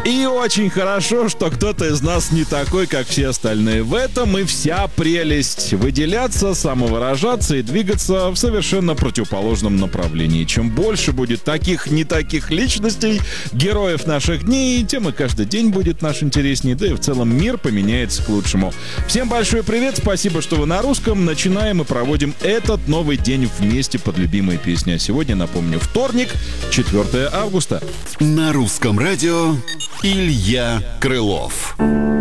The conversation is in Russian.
И очень хорошо, что кто-то из нас не такой, как все остальные. В этом и вся прелесть. Выделяться, самовыражаться и двигаться в совершенно противоположном направлении. Чем больше будет таких, не таких личностей, героев наших дней, тем и каждый день будет наш интереснее, да и в целом мир поменяется к лучшему. Всем большой привет, спасибо, что вы на русском. Начинаем и проводим этот новый день вместе под любимые песни. А сегодня, напомню, вторник, 4 августа. На русском радио Илья Крылов.